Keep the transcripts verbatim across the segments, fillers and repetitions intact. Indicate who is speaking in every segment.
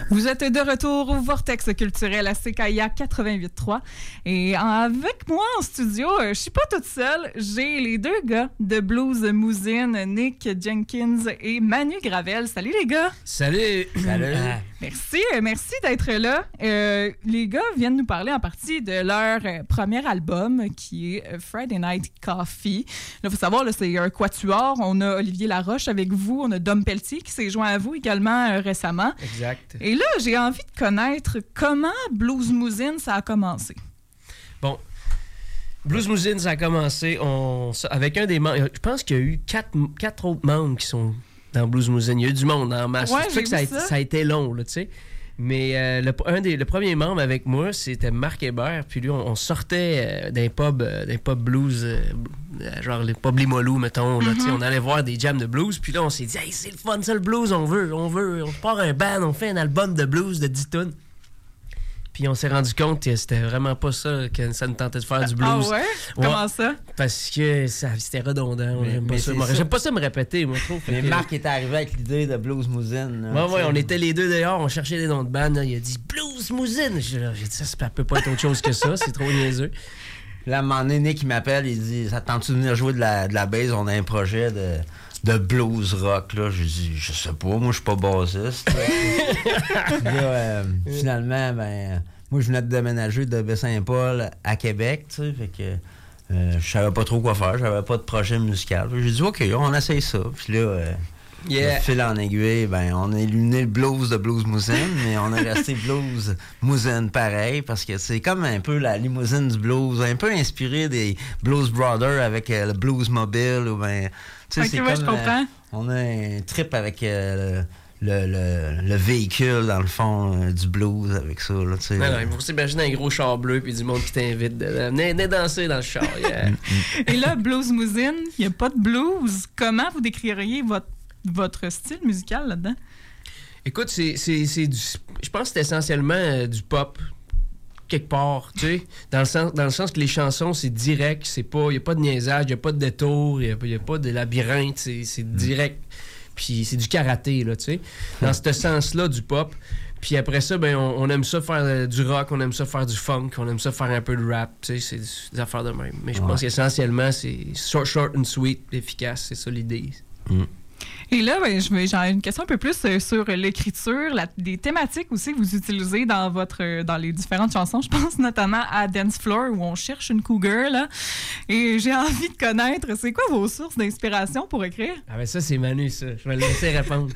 Speaker 1: Vous êtes de retour au Vortex culturel à C K I A quatre-vingt-huit trois. Et avec moi en studio, je suis pas toute seule. J'ai les deux gars de Blues Mousine, Nick Jenkins et Manu Gravel. Salut les gars!
Speaker 2: Salut!
Speaker 3: Salut!
Speaker 1: Merci, merci d'être là. Euh, les gars viennent nous parler en partie de leur euh, premier album qui est Friday Night Coffee. Là, il faut savoir, là, c'est un quatuor. On a Olivier Laroche avec vous. On a Dom Pelletier qui s'est joint à vous également euh, récemment.
Speaker 2: Exact.
Speaker 1: Et là, j'ai envie de connaître comment Blues Mousine, ça a commencé.
Speaker 2: Bon, Blues Mousine, ça a commencé on, avec un des membres. Je pense qu'il y a eu quatre, quatre autres membres qui sont dans Blues Mousine. Il y a eu du monde en masse.
Speaker 1: Ouais,
Speaker 2: c'est pour ça que ça a,
Speaker 1: ça.
Speaker 2: ça a été long, là, tu sais. Mais euh, le, un des, le premier membre avec moi, c'était Marc Hébert. Puis lui, on, on sortait euh, d'un pub, euh, d'un pub blues, euh, genre les pubs Limoilou, mettons. Là, mm-hmm. On allait voir des jams de blues. Puis là, on s'est dit, hey, c'est le fun, ça, le blues, on veut, on veut. On part un band, on fait un album de blues de dix tonnes. Puis on s'est rendu compte que c'était vraiment pas ça, que ça nous tentait de faire du blues.
Speaker 1: Ah ouais? Comment ouais, ça?
Speaker 2: Parce que ça, c'était redondant.
Speaker 3: Mais,
Speaker 2: j'aime, pas ça. ça. j'aime pas ça me répéter, moi, trop.
Speaker 3: Mais
Speaker 2: que...
Speaker 3: Marc était arrivé avec l'idée de Blues Mousine.
Speaker 2: Ouais, ouais, on était les deux dehors, on cherchait des noms de bandes. Il a dit Blues Mousine. J'ai dit, ça, ça peut pas être autre chose que ça, c'est trop niaiseux.
Speaker 3: Là, à un moment donné, Nick, il m'appelle, il dit, ça te tente-tu de venir jouer de la, de la bass? On a un projet de... de blues rock, là. Je dis, je sais pas, moi, je suis pas bassiste. Là, euh, finalement, ben, moi, je venais de déménager de Baie-Saint-Paul à Québec, tu sais, fait que euh, je savais pas trop quoi faire, j'avais pas de projet musical. J'ai dit, OK, on essaye ça. Puis là, euh, yeah. Le fil en aiguille, ben, on a éliminé le blues de Blues Mousine, mais on est resté Blues Mousine pareil, parce que c'est comme un peu la limousine du blues, un peu inspiré des Blues Brothers avec euh, le Blues Mobile, ou ben... Tu sais,
Speaker 1: okay,
Speaker 3: c'est
Speaker 1: ouais,
Speaker 3: comme,
Speaker 1: je comprends.
Speaker 3: Euh, on a un trip avec euh, le, le, le véhicule, dans le fond, euh, du blues avec ça. Là, tu sais.
Speaker 2: Non, non, il faut s'imaginer un gros char bleu puis du monde qui t'invite. De, de, venez, venez danser dans le char. Yeah.
Speaker 1: Et là, Blues Mousine, il n'y a pas de blues. Comment vous décririez votre, votre style musical là-dedans?
Speaker 2: Écoute, c'est, c'est, c'est du, je pense que c'est essentiellement euh, du pop. Quelque part, tu sais, dans le sens, dans le sens que les chansons, c'est direct, c'est pas, il n'y a pas de niaisage, il n'y a pas de détour, il n'y a, a pas de labyrinthe, c'est, c'est direct, puis c'est du karaté, là, tu sais, dans ce sens-là du pop. Puis après ça, ben on, on aime ça faire euh, du rock, on aime ça faire du funk, on aime ça faire un peu de rap, tu sais, c'est des, des affaires de même. Mais je ouais. pense qu'essentiellement, c'est short, short and sweet, efficace, c'est ça l'idée. Mm.
Speaker 1: Et là, ben, je vais, j'ai une question un peu plus euh, sur l'écriture, la, des thématiques aussi que vous utilisez dans votre, euh, dans les différentes chansons. Je pense notamment à Dance Floor où on cherche une cougar, là. Et j'ai envie de connaître, c'est quoi vos sources d'inspiration pour écrire?
Speaker 2: Ah ben ça, c'est Manu, ça. Je vais le laisser répondre.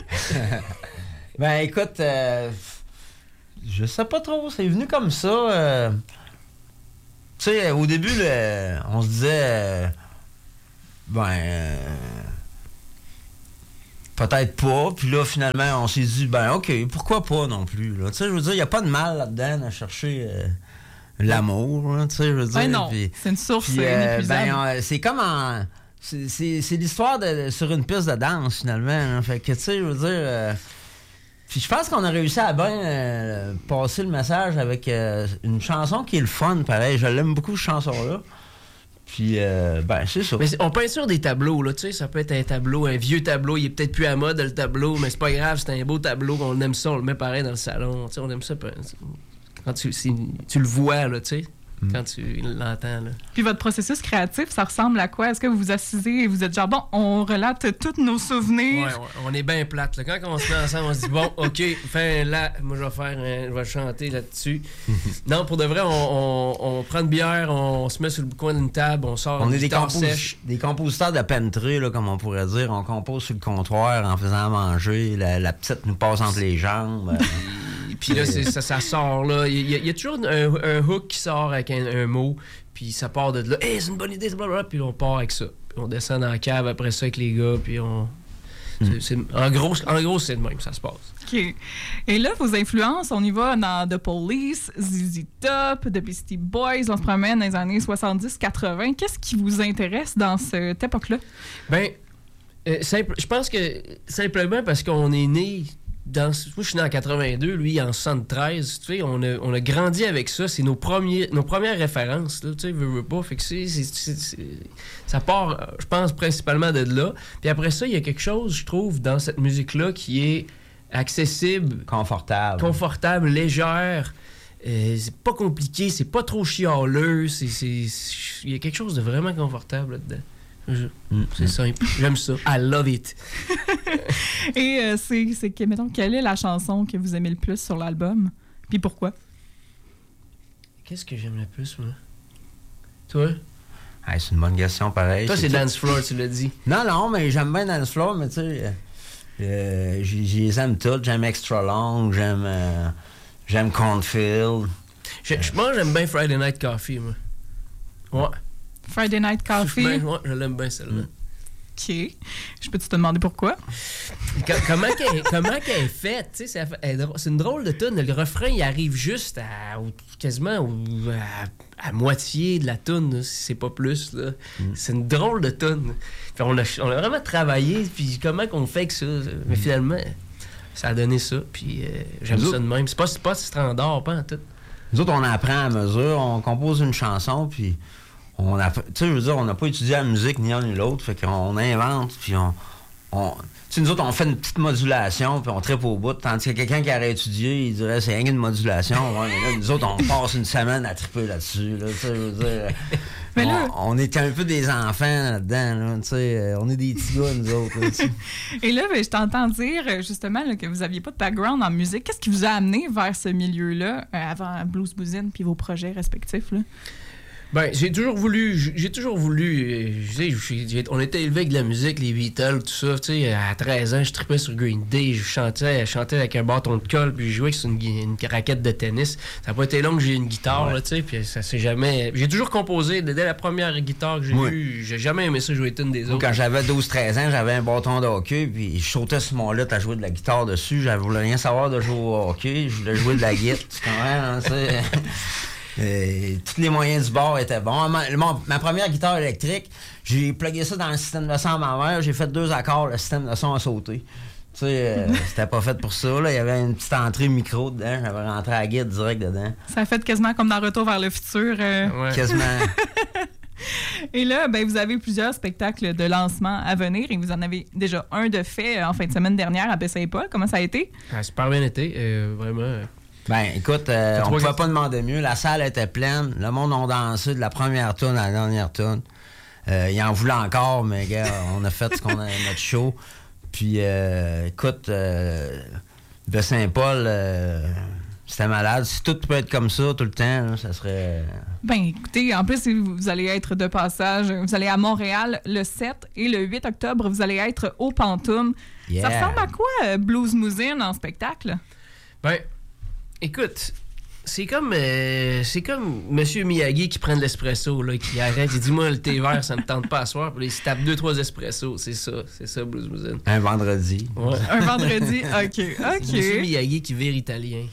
Speaker 3: Ben écoute, euh, je sais pas trop, c'est venu comme ça. Euh, tu sais, au début, le, on se disait, euh, ben... Euh, peut-être pas, puis là, finalement, on s'est dit, ben, OK, pourquoi pas non plus, là. Tu sais, je veux dire, il n'y a pas de mal là-dedans à chercher euh, l'amour, tu sais, je veux dire.
Speaker 1: Ouais, non,
Speaker 3: pis,
Speaker 1: c'est une source
Speaker 3: pis, euh,
Speaker 1: inépuisable.
Speaker 3: Ben, euh, c'est comme en... C'est, c'est, c'est l'histoire de, sur une piste de danse, finalement, hein. Fait que, tu sais, je veux dire... Euh, puis je pense qu'on a réussi à bien euh, passer le message avec euh, une chanson qui est le fun, pareil. Je l'aime beaucoup, cette chanson-là. Puis, euh, ben, c'est ça.
Speaker 2: Mais c'est, on peint sur des tableaux, là, tu sais, ça peut être un tableau, un vieux tableau, il est peut-être plus à mode, le tableau, mais c'est pas grave, c'est un beau tableau, on aime ça, on le met pareil dans le salon, tu sais, on aime ça quand tu, si, tu le vois, là, tu sais, mm. quand tu l'entends, là.
Speaker 1: Puis votre processus créatif, ça ressemble à quoi? Est-ce que vous vous assisez et vous êtes genre, bon, on relate tous nos souvenirs?
Speaker 2: Ouais, ouais, on est bien plate, là. Quand on se met ensemble, on se dit, bon, OK, fin là, moi, je vais faire, un, je vais chanter là-dessus. Non, pour de vrai, on, on, on prend une bière, on se met sur le coin d'une table, on sort
Speaker 3: on
Speaker 2: une
Speaker 3: est des,
Speaker 2: guitare
Speaker 3: compos-
Speaker 2: sèche.
Speaker 3: Des compositeurs de pentry, là, comme on pourrait dire. On compose sur le comptoir en faisant manger. La, la petite nous passe entre les jambes.
Speaker 2: Puis là, c'est, ça, ça sort, là. Il y, a, il y a toujours un, un hook qui sort avec un, un mot, puis ça part de là. « Hey, c'est une bonne idée, c'est blablabla. » Puis on part avec ça. Puis on descend dans la cave après ça avec les gars, puis on... Mm. C'est, c'est, en, gros, en gros, c'est de même que ça se passe.
Speaker 1: OK. Et là, vos influences, on y va dans The Police, Z Z Top, The Beastie Boys, on se promène dans les années soixante-dix quatre-vingt. Qu'est-ce qui vous intéresse dans cette époque-là?
Speaker 2: Ben, euh, simple, je pense que simplement parce qu'on est né... Dans, moi, je suis né en quatre-vingt-deux, lui en soixante-treize. Tu sais, on a, on a grandi avec ça. C'est nos, premiers, nos premières références. Là, tu sais, veux, veux pas. Fait que c'est, c'est, c'est, c'est, ça part, je pense, principalement de là. Puis après ça, il y a quelque chose, je trouve, dans cette musique-là qui est accessible,
Speaker 3: Confortable.
Speaker 2: confortable, légère. Euh, c'est pas compliqué, c'est pas trop chialeux. C'est, c'est, c'est... Il y a quelque chose de vraiment confortable là-dedans. Je... Mm. C'est simple. J'aime ça. I love it.
Speaker 1: Et euh, c'est, c'est que, mettons, quelle est la chanson que vous aimez le plus sur l'album? Puis pourquoi?
Speaker 2: Qu'est-ce que j'aime le plus, moi? Toi?
Speaker 3: Hey, c'est une bonne question, pareil.
Speaker 2: Toi, c'est,
Speaker 3: c'est
Speaker 2: Dance Floor, tu l'as dit.
Speaker 3: Non, non, mais j'aime bien Dance Floor, mais tu sais, euh, j'y aime toutes. J'aime Extra Long, j'aime, euh, j'aime Cornfield.
Speaker 2: Je, je pense que j'aime bien Friday Night Coffee, moi. Ouais.
Speaker 1: Friday Night Coffee?
Speaker 2: Ben, ouais, je l'aime bien, celle-là.
Speaker 1: OK. Je peux-tu te demander pourquoi?
Speaker 2: Com- comment, qu'elle, comment qu'elle est faite, tu sais, c'est, elle- c'est une drôle de tune. Le refrain, il arrive juste à, au- quasiment au- à, à moitié de la tune, si c'est pas plus, là. Mm. C'est une drôle de tune. Puis on, a, on a vraiment travaillé, puis comment qu'on fait que ça? Mais finalement, ça a donné ça, puis euh, j'aime
Speaker 3: Nous
Speaker 2: ça de même. C'est pas, c'est pas standard, pas en tout.
Speaker 3: Nous autres, on apprend à mesure, on compose une chanson, puis on a, tu sais, je veux dire, on n'a pas étudié la musique ni un ni l'autre, fait qu'on invente, puis on, on tu sais, nous autres, on fait une petite modulation, puis on tripe au bout, tandis que quelqu'un qui aurait étudié, il dirait, c'est rien qu'une modulation. Ouais, mais là, nous autres, on passe une semaine à triper là-dessus, là, tu sais, je veux dire.
Speaker 1: Mais là...
Speaker 3: on, on est un peu des enfants là-dedans, là, tu sais, on est des petits gars, nous autres. Là,
Speaker 1: et là, ben, je t'entends dire, justement, là, que vous n'aviez pas de background en musique. Qu'est-ce qui vous a amené vers ce milieu-là, euh, avant Blues Bouzine puis vos projets respectifs, là?
Speaker 2: Ben, j'ai toujours voulu, j'ai toujours voulu, tu sais, on était élevés avec de la musique, les Beatles, tout ça, tu sais, à treize ans, je tripais sur Green Day, je chantais, je chantais avec un bâton de colle, puis je jouais sur une, une raquette de tennis. Ça n'a pas été long que j'ai une guitare, ouais. là, tu sais, puis ça s'est jamais... J'ai toujours composé, dès la première guitare que j'ai oui. eue, j'ai jamais aimé ça jouer une des autres.
Speaker 3: Quand j'avais douze treize ans, j'avais un bâton de hockey, puis je sautais sur mon lit à jouer de la guitare dessus, je voulais rien savoir de jouer au hockey, je voulais jouer de la guitare, tu comprends, hein, c'est... Et tous les moyens du bord étaient bons. Ma, mon, ma première guitare électrique, j'ai plugué ça dans le système de son à ma mère. J'ai fait deux accords, le système de son a sauté. Tu sais, euh, c'était pas fait pour ça. Là. Il y avait une petite entrée micro dedans. J'avais rentré à la guitare direct dedans.
Speaker 1: Ça a fait quasiment comme dans Retour vers le futur. Euh...
Speaker 2: Ouais.
Speaker 3: Quasiment.
Speaker 1: Et là, ben, vous avez plusieurs spectacles de lancement à venir et vous en avez déjà un de fait en fin de semaine dernière à Baie-Saint-Paul. Comment ça a été?
Speaker 2: Ah, super bien été. Euh, vraiment...
Speaker 3: Ben, écoute, euh, on ne pouvait pas demander mieux. La salle était pleine. Le monde a dansé de la première tourne à la dernière tourne. Euh, il en voulait encore, mais gars, on a fait ce qu'on a notre show. Puis, euh, écoute, euh, de Saint-Paul, euh, c'était malade. Si tout peut être comme ça tout le temps, là, ça serait...
Speaker 1: Ben, écoutez, en plus, vous allez être de passage. Vous allez à Montréal le sept et le huit octobre, vous allez être au Pantoum. Yeah. Ça ressemble à quoi, Blues Mousine, en spectacle?
Speaker 2: Ben... Écoute, c'est comme euh, c'est comme Monsieur Miyagi qui prend de l'espresso, là, qui arrête, il dit moi le thé vert, ça me tente pas à soir, puis il se tape deux, trois espressos, c'est ça, c'est ça Blues Mousine.
Speaker 3: Un vendredi.
Speaker 2: Ouais.
Speaker 1: Un vendredi, ok, ok.
Speaker 2: C'est Monsieur Miyagi qui vire italien.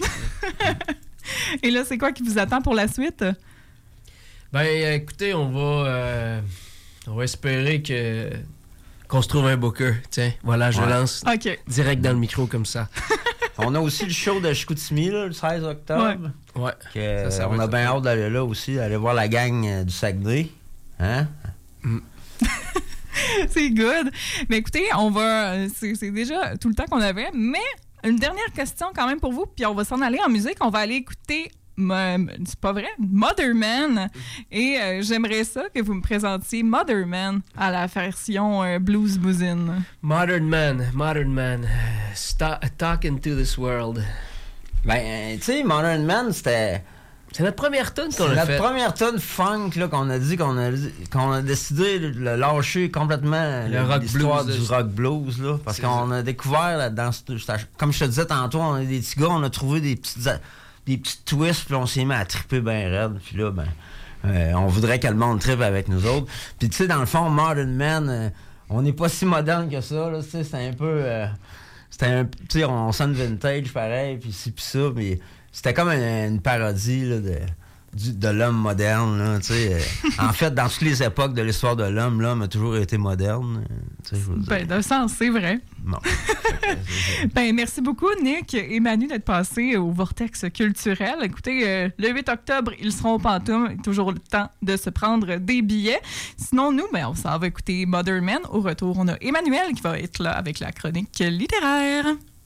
Speaker 1: Et là, c'est quoi qui vous attend pour la suite?
Speaker 2: Ben écoutez, on va euh, on va espérer que qu'on se trouve un booker. Tiens, voilà, je ouais. lance
Speaker 1: okay.
Speaker 2: direct dans le micro comme ça.
Speaker 3: On a aussi le show de Chicoutimi, là, le seize octobre.
Speaker 2: Ouais. ouais.
Speaker 3: Que, ça, ça on a bien hâte d'aller là aussi, d'aller voir la gang euh, du Saguenay. Hein?
Speaker 2: Mm.
Speaker 1: C'est good. Mais écoutez, on va. C'est, c'est déjà tout le temps qu'on avait. Mais une dernière question quand même pour vous, puis on va s'en aller en musique. On va aller écouter. C'est pas vrai? Mother Man. Et euh, j'aimerais ça que vous me présentiez Mother Man à la version euh, Blues Bouzine.
Speaker 2: Modern Man, Modern Man, St- Talking to this world.
Speaker 3: Ben, tu sais, Modern Man, c'était...
Speaker 2: C'est notre première tune qu'on a
Speaker 3: notre
Speaker 2: fait.
Speaker 3: notre première tune funk là, qu'on a dit qu'on a, qu'on a décidé de le lâcher complètement
Speaker 2: le rock
Speaker 3: l'histoire
Speaker 2: blues,
Speaker 3: du rock blues. Là, parce c'est qu'on ça. a découvert, là, dans, comme je te disais tantôt, on est des petits gars, on a trouvé des petites... des petites twists, puis on s'est mis à tripper bien raide. Puis là, ben, euh, on voudrait que le monde trippe avec nous autres. Puis tu sais, dans le fond, Modern Man, euh, on n'est pas si moderne que ça, là, tu sais, c'était un peu... Euh, c'était un... Tu sais, on sonne vintage, pareil, puis ci, puis ça, mais c'était comme une, une parodie, là, de... Du, de l'homme moderne, là, tu sais. Euh, en fait, dans toutes les époques de l'histoire de l'homme, l'homme a toujours été moderne. Tu sais, je veux dire.
Speaker 1: Ben, d'un sens, c'est vrai.
Speaker 3: Bon.
Speaker 1: Ben, merci beaucoup, Nick et Manu, d'être passés au Vortex culturel. Écoutez, euh, le huit octobre, ils seront au Pantoum. Toujours le temps de se prendre des billets. Sinon, nous, ben, on s'en va écouter Mother Man. Au retour, on a Emmanuel qui va être là avec la chronique littéraire.